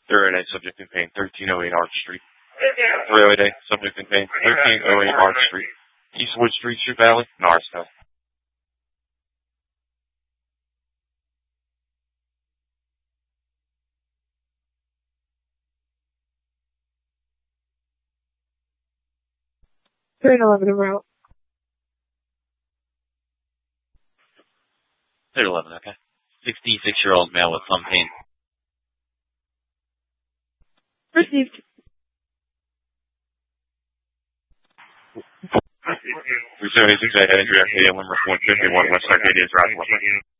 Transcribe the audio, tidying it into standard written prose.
Third day, subject in pain, 1308 Arch Street. 308 day, subject in pain, 1308 Arch Street. Eastwood Street, Sioux Valley, Norristown. Three and 11 route. 311, okay. 66-year-old male with thumb pain. Received. We 76 heading direct to Limerick 151 West Arcadia Drive.